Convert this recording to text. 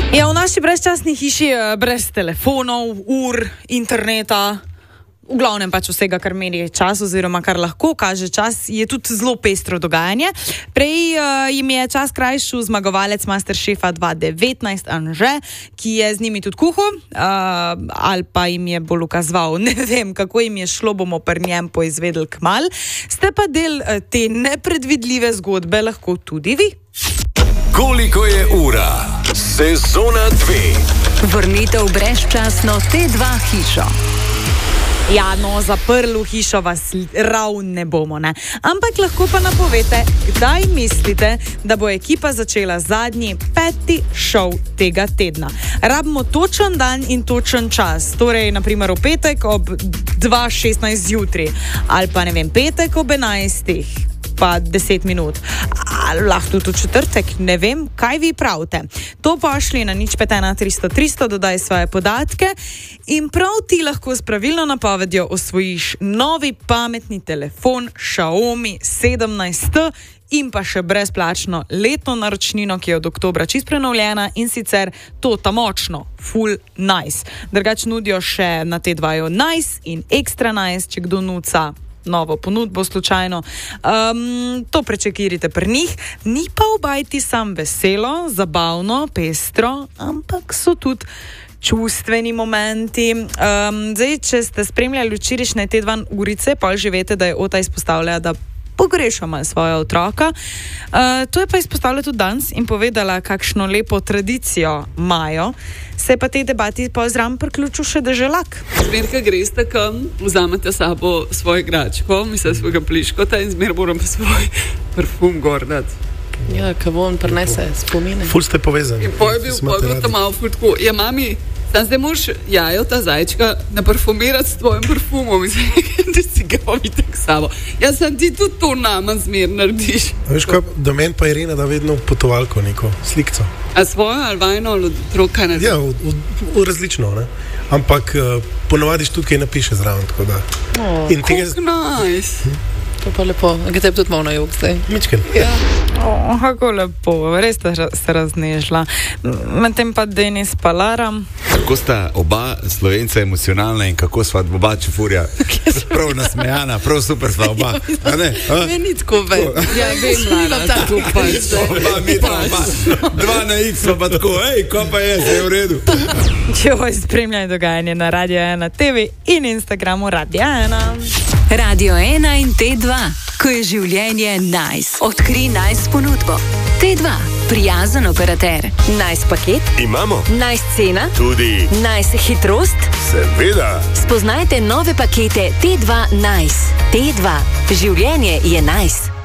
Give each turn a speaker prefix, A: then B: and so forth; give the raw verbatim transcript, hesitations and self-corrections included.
A: Ja, v naši brezčasni hiši brez telefonov, ur, interneta, v glavnem pač vsega, kar meri čas oziroma kar lahko kaže čas, je tudi zelo pestro dogajanje. Prej uh, jim je čas krajšel zmagovalec Masterchefa dva devetnajst Anže, ki je z njimi tudi kuhal, uh, ali pa jim je bolj ukazoval. Ne vem, kako jim je šlo, bomo pri njem poizvedeli kmalu. Ste pa del uh, te nepredvidljive zgodbe lahko tudi vi.
B: Koliko je ura? Sezona dve.
C: Vrnitev brezčasno T dva hišo.
A: Ja, no, zaprlu hišo vas ravno ne bomo, ne. Ampak lahko pa napovete, kdaj mislite, da bo ekipa začela zadnji peti šov tega tedna. Rabimo točen dan in točen čas. Torej, naprimer v petek ob dva šestnajst zjutraj. Ali pa, ne vem, petek ob enajstih. Pa deset minut. Ali lahko tudi v četrtek, ne vem, kaj vi pravite. To pošli na nič pet ena tristo tristo, dodaj svoje podatke in prav ti lahko s pravilno napovedjo osvojiš novi pametni telefon Xiaomi sedemnajst T in pa še brezplačno letno naročnino, ki je od oktobra čist prenovljena in sicer to ta močno, full nice. Drugač nudijo še na T dva nice in extra nice, če kdo nuca novo ponudbo slučajno. Um, to prečekirite pri njih. Ni pa obajti sam veselo, zabavno, pestro, ampak so tudi čustveni momenti. Um, zdaj, če ste spremljali včerajšnje T dva urice, pa že veste, da je Ota izpostavlja, da pogreša malo svoja otroka. Uh, to je pa izpostavila tudi danes in povedala, kakšno lepo tradicijo imajo. Se pa te debati pozram priključil še deželak.
D: Zmer, ko greste kam, vzamete sabo svoj igračko, mislim svojega pliškota in zmer moram svoj parfum gor dati.
E: Ja, kako on prinese spomine.
F: Ful ste povezani.
D: In poj bil, poj bil to malo ful tako. Ja, mami, sam zdaj moraš jajo ta zajčka naparfumirati s tvojim parfumom. Mislim, da si ga povitek sabo. Ja, sam ti tudi to nama zmer narediš.
F: A veš kaj, do meni pa Irina da vedno potovalko neko, slikco.
D: A svojo ali vajno ali otroka ne?
F: Ja, v, v, v različno, ne. Ampak uh, ponovadiš tudi, kaj napiše zraven, tako da.
D: Oh, kako nice. Hm?
E: To pa lepo. Kaj te bi tudi malo na jug zdaj?
F: Mičken.
D: Ja.
A: Oh, kako lepo, res ste se raznežila. Medtem pa Denis pa Lara.
G: Kako sta oba Slovenca emocionalna in kako sva oba čefurja prav nasmejana, prav super sva oba. A ne? A?
E: Ne, ni tako več.
D: Ja, vem, Lara, tako pač.
G: Oba, mi dva, dva na X sva pa tako, ej, ko pa je, se je v redu.
A: Če oj spremljaj dogajanje na Radio ena T V in Instagramu Radio ena.
C: Radio ena in T dva, ko je življenje nice. Odkri nice ponudbo. T dva, prijazen operater. Nice paket?
B: Imamo.
C: Nice cena?
B: Tudi.
C: Nice hitrost?
B: Seveda.
C: Spoznajte nove pakete T dva Nice. T dva, življenje je nice.